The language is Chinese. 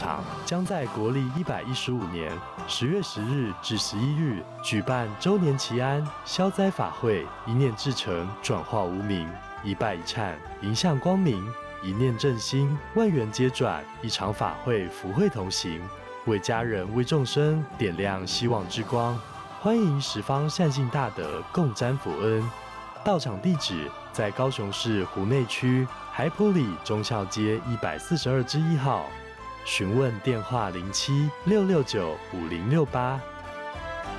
场将在国历115年10月10日至11日举办周年祈安消灾法会，一念至诚，转化无明，一拜一忏，迎向光明，一念正心，万缘皆转，一场法会福慧同行，为家人为众生点亮希望之光。欢迎十方善信大德共沾福恩。到场地址在高雄市湖内区海埔里忠孝街142之1号，询问电话07-669-5068。